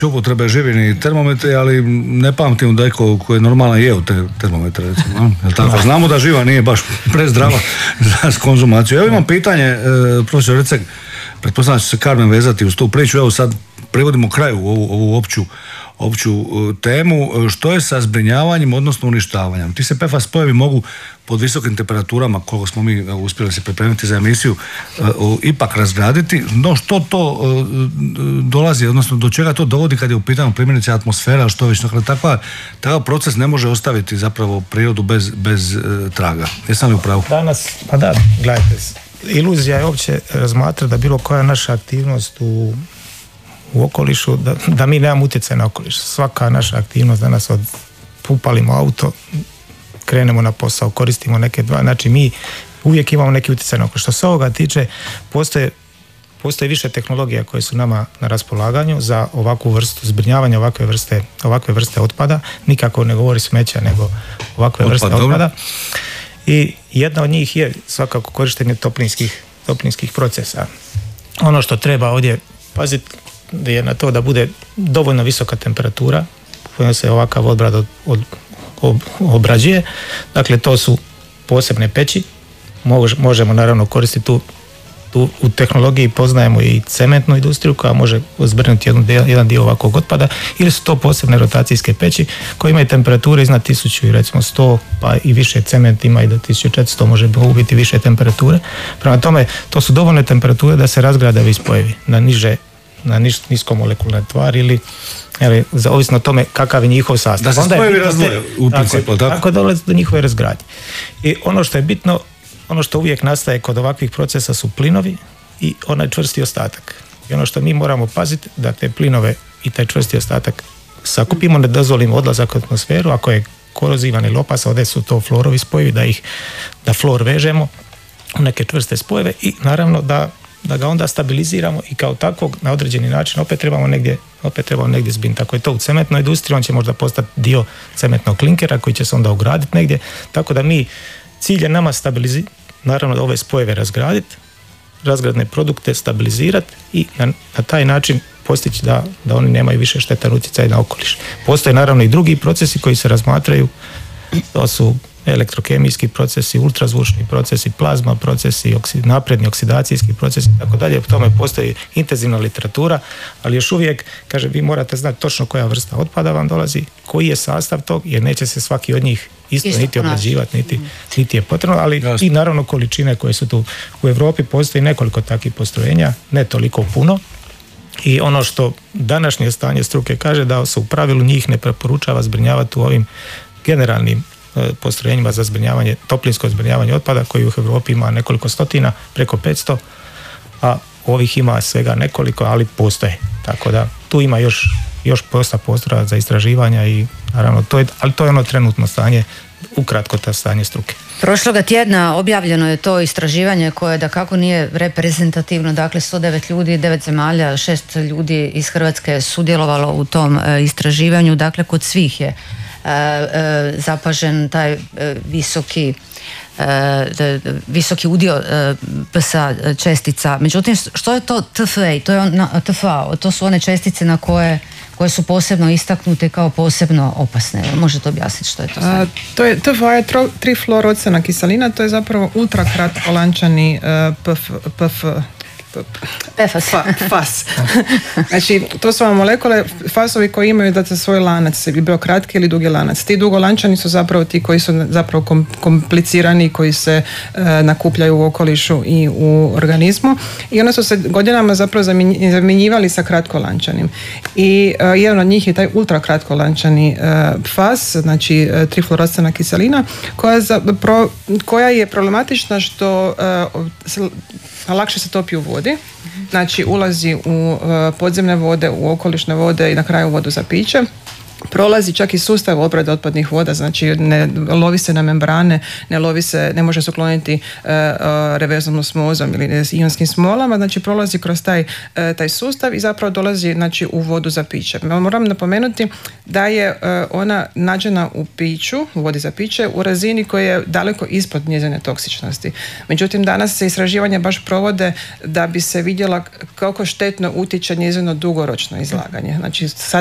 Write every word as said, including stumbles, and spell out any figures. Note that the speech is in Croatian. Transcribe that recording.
upotrebe živini termometri, ali ne pamtim da eko koji je normalno jeo te termometre, recimo. Jel tako? Znamo da živa nije baš prezdrava za konzumaciju. Evo imam pitanje, e, profesor Receg, pretpostavljam će se Karmen vezati uz tu priču, evo sad privodimo kraju ovu, ovu opću, opću uh, temu, što je sa zbrinjavanjem, odnosno uništavanjem. Ti se P F A S spojevi mogu pod visokim temperaturama, koliko smo mi uh, uspjeli se pripremiti za emisiju, uh, uh, ipak razgraditi, no što to uh, dolazi, odnosno do čega to dovodi kad je u pitanju primjerice atmosfera, što već, dakle, takav, takav proces ne može ostaviti zapravo prirodu bez, bez uh, traga. Jesam li u pravu? Danas, pa da, gledajte, iluzija je uopće razmatrati da bilo koja naša aktivnost u u okolišu, da, da mi nemamo utjecaj na okoliš. Svaka naša aktivnost danas, od upalimo auto, krenemo na posao, koristimo neke dva, znači mi uvijek imamo neki utjecaj na okoliš. Što se ovoga tiče, postoje, postoje više tehnologija koje su nama na raspolaganju za ovakvu vrstu zbrinjavanja, ovakve vrste, ovakve vrste otpada. Nikako ne govori smeća, nego ovakve Otpad, vrste dobro. otpada. I jedna od njih je svakako korištenje toplinskih, toplinskih procesa. Ono što treba ovdje paziti je na to da bude dovoljno visoka temperatura kojom se ovakav obrad od, od, ob, obrađuje. Dakle, to su posebne peći. Mož, možemo naravno koristiti tu, tu u tehnologiji, poznajemo i cementnu industriju koja može zbrinuti jedan dio, jedan dio ovakvog otpada, ili su to posebne rotacijske peći koje imaju temperature iznad tisuću i recimo sto, pa i više. Cement ima i do tisuću četiristo, može ubiti više temperature. Prema tome, to su dovoljne temperature da se razgrade ovi spojevi na niže na niš, niskomolekulne tvari ili, ili za, ovisno o tome kakav je njihov sastav. Da se spojevi razdvoje u principu, tako? Tako dolazi do njihove razgradnje. I ono što je bitno, ono što uvijek nastaje kod ovakvih procesa su plinovi i onaj čvrsti ostatak. I ono što mi moramo paziti, da te plinove i taj čvrsti ostatak sakupimo, ne dozvolimo odlazak u atmosferu, ako je korozivan ili opasan, ovdje su to fluorovi spojevi, da ih, da fluor vežemo u neke čvrste spojeve i naravno da da ga onda stabiliziramo i kao takvog na određeni način opet trebamo negdje, opet trebamo negdje zbrinuti. Ako je to u cementnoj industriji, on će možda postati dio cementnog klinkera koji će se onda ugraditi negdje, tako da mi, cilj je nama stabilizirati, naravno da ove spojeve razgraditi, razgradne produkte stabilizirati i na, na taj način postići da, da oni nemaju više štetan utjecaj na okoliš. Postoje naravno i drugi procesi koji se razmatraju, to su elektrokemijski procesi, ultrazvučni procesi, plazma procesi, oksid, napredni oksidacijski procesi i tako dalje. U tome postoji intenzivna literatura, ali još uvijek, kaže, vi morate znati točno koja vrsta otpada vam dolazi, koji je sastav tog, jer neće se svaki od njih isto, isto niti obrađivati, niti, niti je potrebno, ali Jasne. I naravno količine koje su tu. U Europi postoji nekoliko takvih postrojenja, ne toliko puno, i ono što današnje stanje struke kaže da se u pravilu njih ne preporučava zbrinjavati u ovim generalnim postrojenjima za zbrinjavanje, toplinsko zbrinjavanje otpada koji u Europi ima nekoliko stotina, preko petsto, a ovih ima svega nekoliko, ali postoje. Tako da tu ima još, još posta prostora za istraživanja i naravno to je, ali to je ono trenutno stanje, ukratko ta stanje struke. Prošloga tjedna objavljeno je to istraživanje koje da kako nije reprezentativno, dakle sto devet ljudi, devet zemalja, šest ljudi iz Hrvatske je sudjelovalo u tom istraživanju, dakle kod svih je E, e, zapažen taj e, visoki e, visoki udio e, P S A čestica. Međutim, što je to T F A? To je on, na, T F A, to su one čestice na koje, koje su posebno istaknute kao posebno opasne. Možete objasniti što je to? A, to je T F A je trifluorocena kiselina, to je zapravo ultrakratkolančani uh, P F P F A S. Fa, fas. Znači, to su vam molekule, fasovi koji imaju da se svoj lanac, bi bio kratki ili dugi lanac. Ti dugolančani su zapravo ti koji su zapravo kom, komplicirani, koji se e, nakupljaju u okolišu i u organizmu. I onda su se godinama zapravo zamjenjivali sa kratkolančanim. I e, jedan od njih je taj ultrakratkolančani e, fas, znači e, trifluorocena kiselina, koja, za, pro, koja je problematična što e, lakše se topi u vodi, znači ulazi u podzemne vode, u okolišne vode i na kraju vodu za piće. prolazi čak i sustav obrade otpadnih voda, znači ne lovi se na membrane, ne lovi se, ne može se ukloniti uh, uh, reverznom osmozom ili ionskim smolama, znači prolazi kroz taj, uh, taj sustav i zapravo dolazi znači, u vodu za piće. Moram napomenuti da je uh, ona nađena u piću, u vodi za piće, u razini koja je daleko ispod njezine toksičnosti. Međutim, danas se istraživanja baš provode da bi se vidjela kako štetno utječe njezino dugoročno izlaganje. Znači, sad